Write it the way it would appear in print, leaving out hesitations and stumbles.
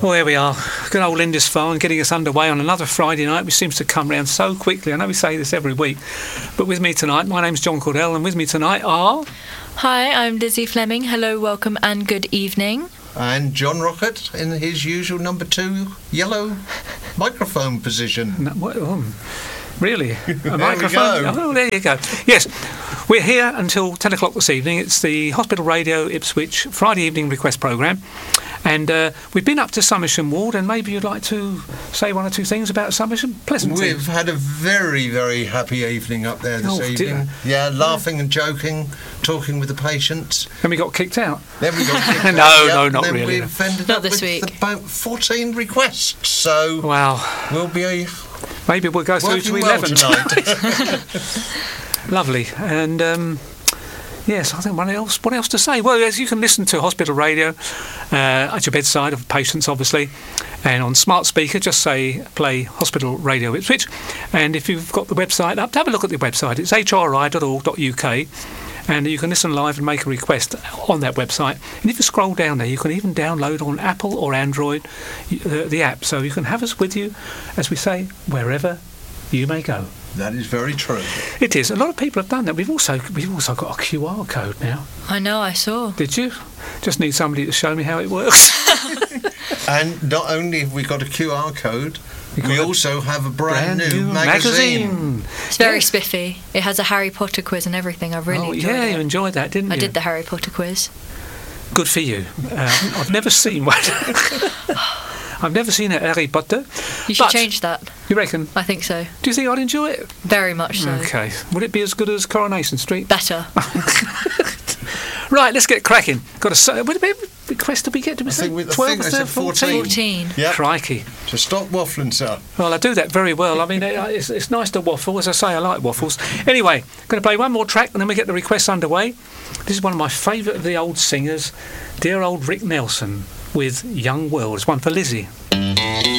Well, there we are. Good old Lindisfarne getting us underway on another Friday night, which seems to come round so quickly. I know we say this every week, but with me tonight, my name's John Cordell, and with me tonight are... Hi, I'm Lizzie Fleming. Hello, welcome and good evening. And John Rocket in his usual number 2 yellow microphone position. Really? A microphone? Oh, there you go. Yes, we're here until 10 o'clock this evening. It's the Hospital Radio Ipswich Friday evening request programme. And we've been up to Somersham Ward, and maybe you'd like to say one or two things about Somersham. We've had a very, very happy evening up there this evening. Dear. Yeah, laughing and joking, talking with the patients. And we got kicked out. Then we got kicked out. No, not then really. We've ended Not up this with week. about 14 requests. So we'll be maybe we'll go through to 11 tonight. Lovely. And yes, I think what else to say? Well, yes, you can listen to hospital radio at your bedside of patients, obviously, and on smart speaker, just say play Hospital Radio Ipswich. And if you've got the website up, have a look at the website. It's hri.org.uk, and you can listen live and make a request on that website. And if you scroll down there, you can even download on Apple or Android the app, so you can have us with you, as we say, wherever you may go. That is very true. It is. A lot of people have done that. We've also got a QR code now. I know, I saw. Did you? Just need somebody to show me how it works. And not only have we got a QR code, we also have a brand new magazine. It's very spiffy. It has a Harry Potter quiz and everything. I really enjoyed it. You enjoyed that, didn't you? I did the Harry Potter quiz. Good for you. I've never seen one. I've never seen a Harry Potter. You should change that. You reckon? I think so. Do you think I'd enjoy it? Very much so. Okay. Would it be as good as Coronation Street? Better. Right, let's get cracking. Got a request did we get? Did we say 12 I said 14. Yep. Crikey. So stop waffling, sir. Well, I do that very well. I mean, it's nice to waffle. As I say, I like waffles. Anyway, going to play one more track and then we get the requests underway. This is one of my favourite of the old singers, dear old Rick Nelson with Young World. It's one for Lizzie.